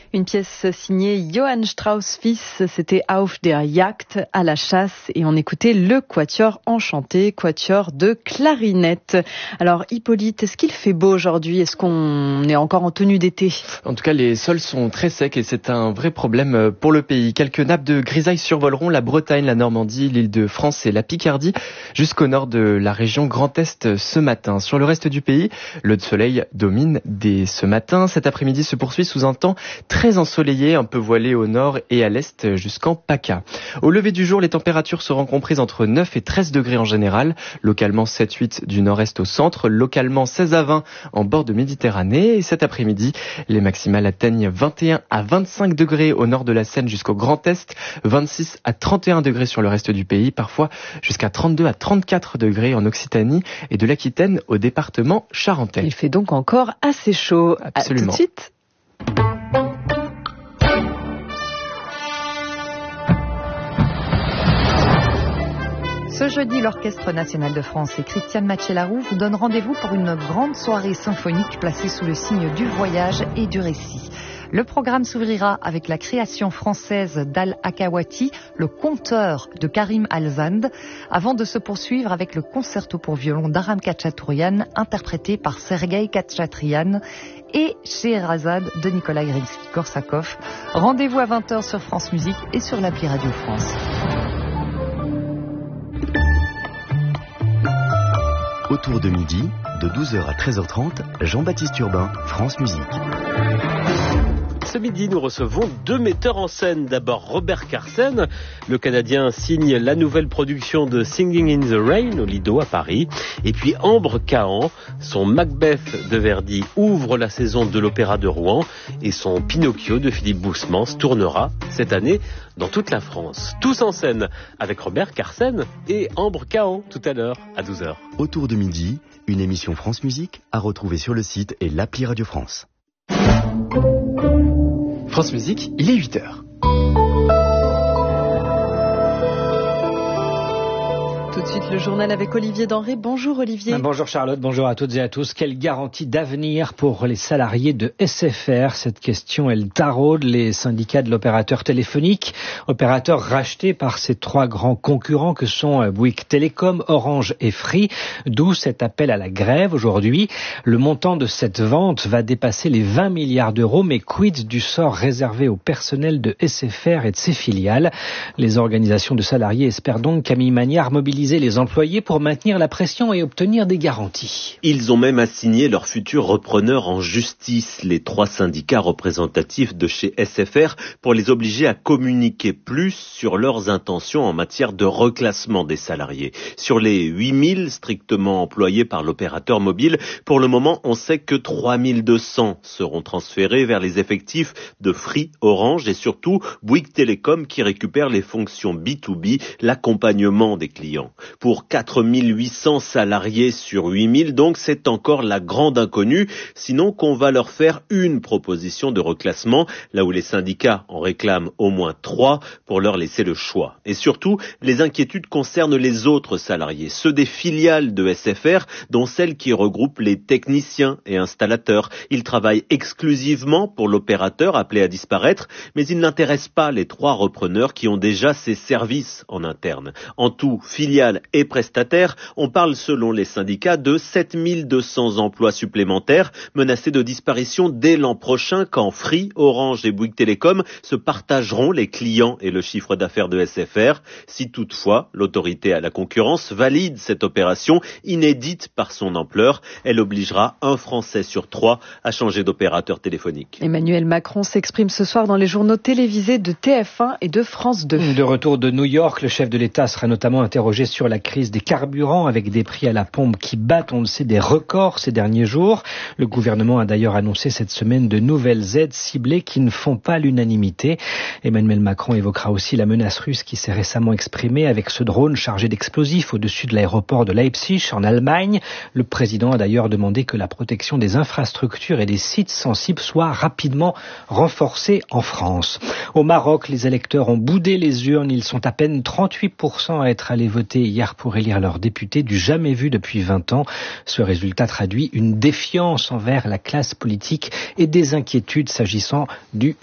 Une pièce signée Johann Strauss fils, c'était Auf der Jagd, à la chasse, et on écoutait le Quatuor Enchanté, quatuor de clarinette. Alors Hippolyte, est-ce qu'il fait beau aujourd'hui? Est-ce qu'on est encore en tenue d'été? En tout cas, les sols sont très secs et c'est un vrai problème pour le pays. Quelques nappes de grisaille survoleront la Bretagne, la Normandie, l'Île-de-France et la Picardie, jusqu'au nord de la région Grand Est ce matin. Sur le reste du pays, le soleil domine dès ce matin. Cet après-midi se poursuit sous un temps très ensoleillé, un peu voilé au nord et à l'est jusqu'en PACA. Au lever du jour, les températures seront comprises entre 9 et 13 degrés en général, localement 7-8 du nord-est au centre, localement 16 à 20 en bord de Méditerranée. Et cet après-midi, les maximales atteignent 21 à 25 degrés au nord de la Seine jusqu'au Grand Est, 26 à 31 degrés sur le reste du pays, parfois jusqu'à 32 à 34 degrés en Occitanie et de l'Aquitaine au département charentais. Il fait donc encore assez chaud. Absolument. À tout de suite. Ce jeudi, l'Orchestre national de France et Christiane Mathieu-Laroux vous donnent rendez-vous pour une grande soirée symphonique placée sous le signe du voyage et du récit. Le programme s'ouvrira avec la création française d'Al Akawati, le conteur de Karim Al-Zand, avant de se poursuivre avec le concerto pour violon d'Aram Khachaturian, interprété par Sergueï Khatchatrian, et Scheherazade de Nikolai Rimsky-Korsakov. Rendez-vous à 20h sur France Musique et sur l'appli Radio France. Autour de midi, de 12h à 13h30, Jean-Baptiste Urbain, France Musique. Ce midi, nous recevons deux metteurs en scène. D'abord, Robert Carsen. Le Canadien signe la nouvelle production de Singing in the Rain au Lido à Paris. Et puis Ambre Cahan, son Macbeth de Verdi ouvre la saison de l'Opéra de Rouen. Et son Pinocchio de Philippe Boussemans tournera cette année dans toute la France. Tous en scène avec Robert Carsen et Ambre Cahan tout à l'heure à 12h. Autour de midi, une émission France Musique à retrouver sur le site et l'appli Radio France. France Musique, il est 8h. Tout de suite, le journal avec Olivier Denré. Bonjour Olivier. Bonjour Charlotte, bonjour à toutes et à tous. Quelle garantie d'avenir pour les salariés de SFR? Cette question, elle taraude les syndicats de l'opérateur téléphonique, opérateur racheté par ses trois grands concurrents que sont Bouygues Télécom, Orange et Free, d'où cet appel à la grève aujourd'hui. Le montant de cette vente va dépasser les 20 milliards d'euros, mais quid du sort réservé au personnel de SFR et de ses filiales? Les organisations de salariés espèrent donc Camille Magnard mobiliser les employés pour maintenir la pression et obtenir des garanties. Ils ont même assigné leur futur repreneur en justice, les trois syndicats représentatifs de chez SFR, pour les obliger à communiquer plus sur leurs intentions en matière de reclassement des salariés. Sur les 8000 strictement employés par l'opérateur mobile, pour le moment, on sait que 3200 seront transférés vers les effectifs de Free, Orange et surtout Bouygues Télécom qui récupère les fonctions B2B, l'accompagnement des clients. Pour 4800 salariés sur 8000, donc c'est encore la grande inconnue, sinon qu'on va leur faire une proposition de reclassement, là où les syndicats en réclament au moins 3 pour leur laisser le choix. Et surtout, les inquiétudes concernent les autres salariés, ceux des filiales de SFR, dont celles qui regroupent les techniciens et installateurs. Ils travaillent exclusivement pour l'opérateur appelé à disparaître, mais ils n'intéressent pas les trois repreneurs qui ont déjà ces services en interne. En tout, filiales et prestataires, on parle selon les syndicats de 7200 emplois supplémentaires menacés de disparition dès l'an prochain quand Free, Orange et Bouygues Télécom se partageront les clients et le chiffre d'affaires de SFR. Si toutefois l'autorité à la concurrence valide cette opération inédite par son ampleur, elle obligera un Français sur 3 à changer d'opérateur téléphonique. Emmanuel Macron s'exprime ce soir dans les journaux télévisés de TF1 et de France 2. De retour de New York, le chef de l'État sera notamment interrogé sur la crise des carburants avec des prix à la pompe qui battent, on le sait, des records ces derniers jours. Le gouvernement a d'ailleurs annoncé cette semaine de nouvelles aides ciblées qui ne font pas l'unanimité. Emmanuel Macron évoquera aussi la menace russe qui s'est récemment exprimée avec ce drone chargé d'explosifs au-dessus de l'aéroport de Leipzig en Allemagne. Le président a d'ailleurs demandé que la protection des infrastructures et des sites sensibles soit rapidement renforcée en France. Au Maroc, les électeurs ont boudé les urnes. Ils sont à peine 38% à être allés voter hier pour élire leur député, du jamais vu depuis 20 ans. Ce résultat traduit une défiance envers la classe politique et des inquiétudes s'agissant du